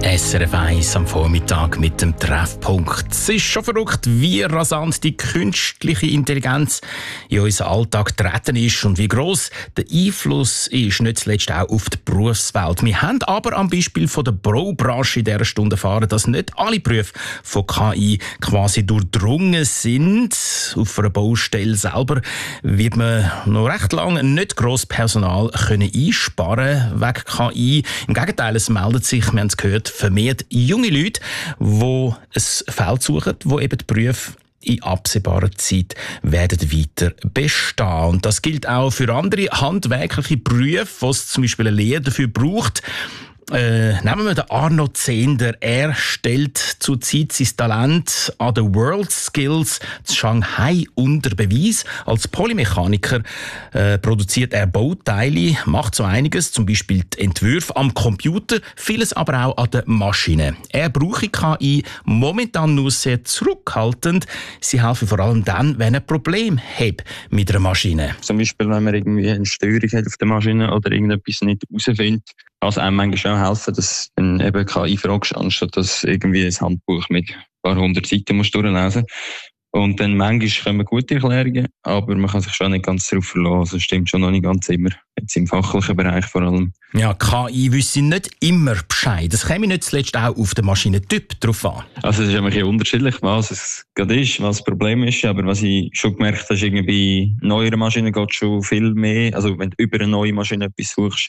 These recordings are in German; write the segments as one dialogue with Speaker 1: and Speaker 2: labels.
Speaker 1: SRF 1 am Vormittag mit dem Treffpunkt. Es ist schon verrückt, wie rasant die künstliche Intelligenz in unseren Alltag getreten ist und wie gross der Einfluss ist, nicht zuletzt auch auf die Berufswelt. Wir haben aber am Beispiel von der Baubranche in dieser Stunde erfahren, dass nicht alle Berufe von KI quasi durchdrungen sind. Auf einer Baustelle selber wird man noch recht lange nicht gross Personal einsparen wegen KI. Im Gegenteil, es meldet sich, wir haben es gehört, vermehrt junge Leute, die ein Feld suchen, wo eben die Berufe in absehbarer Zeit werden weiter bestehen. Und das gilt auch für andere handwerkliche Berufe, wo es zum Beispiel eine Lehre dafür braucht. Nehmen wir den Arno Zehnder. Er stellt zurzeit sein Talent an den World Skills zu Shanghai unter Beweis. Als Polymechaniker produziert er Bauteile, macht so einiges, zum Beispiel die Entwürfe am Computer, vieles aber auch an der Maschine. Er brauche KI momentan nur sehr zurückhaltend. Sie helfen vor allem dann, wenn er ein Problem hat mit einer Maschine.
Speaker 2: Zum Beispiel, wenn man irgendwie eine Störung hat auf der Maschine oder irgendetwas nicht herausfindet, kann es einem manchmal auch helfen, dass du eben KI fragst, anstatt dass irgendwie ein Handbuch mit ein paar hundert Seiten musst durchlesen. Und dann manchmal kommen gute Erklärungen, aber man kann sich schon nicht ganz darauf verlassen. Also stimmt schon noch nicht ganz immer, jetzt im fachlichen Bereich vor allem.
Speaker 1: Ja, KI wüsste nicht immer Bescheid. Das käme nicht zuletzt auch auf den Maschinentyp drauf an.
Speaker 2: Also es ist ein bisschen unterschiedlich, was es gerade ist, was das Problem ist. Aber was ich schon gemerkt habe, ist irgendwie bei neueren Maschinen geht schon viel mehr. Also wenn du über eine neue Maschine etwas suchst,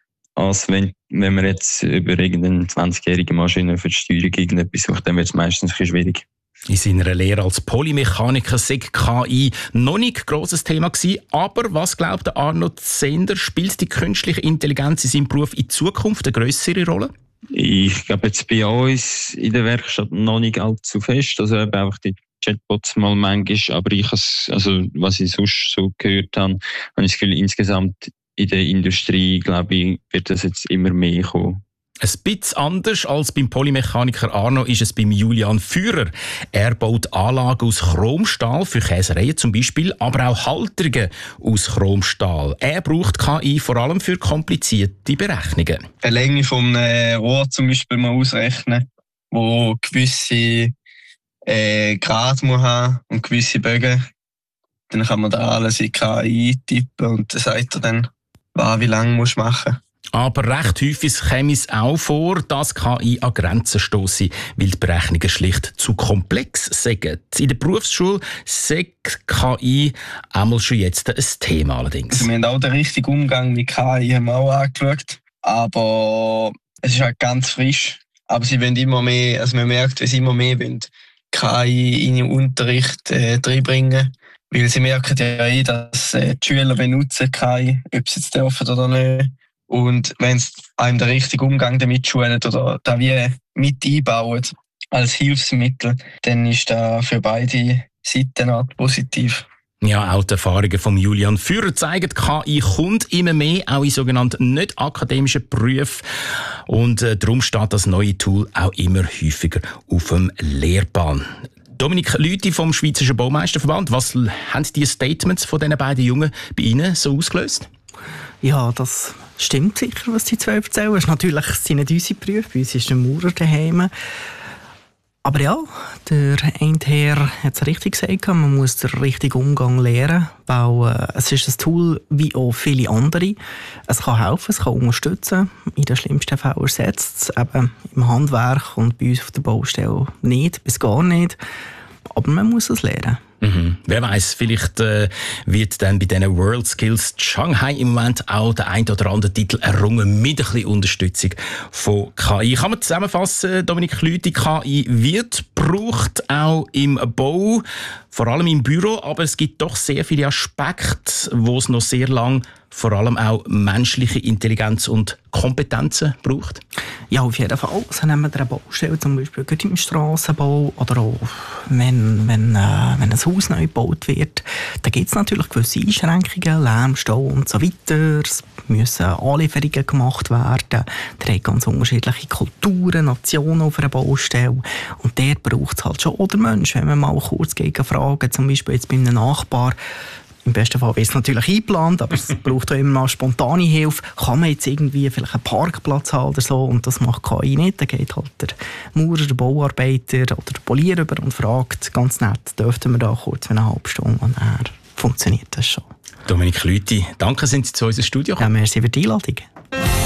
Speaker 2: als wenn man jetzt über irgendeine 20-jährige Maschine für die Steuerung irgendetwas sucht, dann wird es meistens ein bisschen schwierig.
Speaker 1: In seiner Lehre als Polymechaniker sei KI noch nicht ein grosses Thema gewesen. Aber was glaubt Arno Zehnder, spielt die künstliche Intelligenz in seinem Beruf in Zukunft eine grössere Rolle?
Speaker 2: Ich glaube jetzt bei uns in der Werkstatt noch nicht allzu fest. Also eben einfach die Chatbots mal manchmal. Aber was ich sonst so gehört habe, habe ich das Gefühl, insgesamt in der Industrie, glaube ich, wird das jetzt immer mehr kommen.
Speaker 1: Ein bisschen anders als beim Polymechaniker Arno ist es beim Julian Führer. Er baut Anlagen aus Chromstahl für Käsereien zum Beispiel, aber auch Halterungen aus Chromstahl. Er braucht KI vor allem für komplizierte Berechnungen.
Speaker 3: Die Länge von einem Rohr zum Beispiel mal ausrechnen, wo gewisse Grad muss haben und gewisse Bögen. Dann kann man da alles in KI eintippen und dann sagt er dann, wie lange musst du machen.
Speaker 1: Aber recht häufig käme es auch vor, dass KI an Grenzen stosse, weil die Berechnungen schlicht zu komplex sind. In der Berufsschule sei KI einmal schon jetzt ein Thema allerdings.
Speaker 3: Also wir haben auch den richtigen Umgang mit KI haben wir auch angeschaut, aber es ist halt ganz frisch. Aber sie wollen immer mehr, also man merkt, wie sie immer mehr wollen, KI in den Unterricht reinbringen. Weil sie merken ja dass die Schüler benutzen KI, ob sie es dürfen oder nicht. Und wenn sie einem den richtigen Umgang damit schulen oder da wie mit einbauen als Hilfsmittel, dann ist das für beide Seiten positiv.
Speaker 1: Ja, auch die Erfahrungen von Julian Führer zeigen, KI kommt immer mehr, auch in sogenannten nicht akademischen Berufen. Und darum steht das neue Tool auch immer häufiger auf dem Lehrplan. Dominik Lüthi vom Schweizerischen Baumeisterverband, was haben die Statements von diesen beiden Jungen bei Ihnen so ausgelöst?
Speaker 4: Ja, das stimmt sicher, was die zwei erzählen. Es ist natürlich sind nicht unsere Berufe, bei uns ist der Maurer daheim. Aber ja, der eine Herr hat es richtig gesagt, man muss den richtigen Umgang lernen, weil es ist ein Tool wie auch viele andere. Es kann helfen, es kann unterstützen. In den schlimmsten Fällen ersetzt es eben im Handwerk und bei uns auf der Baustelle nicht, bis gar nicht. Aber man muss es lernen.
Speaker 1: Mhm. Wer weiss, vielleicht wird dann bei diesen World Skills Shanghai im Moment auch der ein oder andere Titel errungen mit ein bisschen Unterstützung von KI. Kann man zusammenfassen, Dominik Lüthi, KI wird gebraucht, auch im Bau, vor allem im Büro, aber es gibt doch sehr viele Aspekte, wo es noch sehr lang vor allem auch menschliche Intelligenz und Kompetenzen braucht?
Speaker 4: Ja, auf jeden Fall. Also nehmen wir eine Baustelle zum Beispiel gerade im Strassenbau oder auch wenn ein Haus neu gebaut wird, da gibt es natürlich gewisse Einschränkungen, Lärm, Stau und so weiter. Es müssen Anlieferungen gemacht werden. Da haben ganz unterschiedliche Kulturen, Nationen auf einer Baustelle. Und der braucht es halt schon. Oder Mensch, wenn man mal kurz gegen fragen, zum Beispiel jetzt bei einem Nachbar, Im besten Fall wird es natürlich eingeplant, aber es braucht auch immer mal spontane Hilfe. Kann man jetzt irgendwie vielleicht einen Parkplatz haben oder so, und das macht KI nicht. Dann geht halt der Maurer, der Bauarbeiter oder der Polier über und fragt ganz nett, dürften wir da kurz eine halbe Stunde, und dann funktioniert das schon.
Speaker 1: Dominik Lüthi, danke, sind Sie zu unserem Studio gekommen.
Speaker 4: Ja, merci für die Einladung.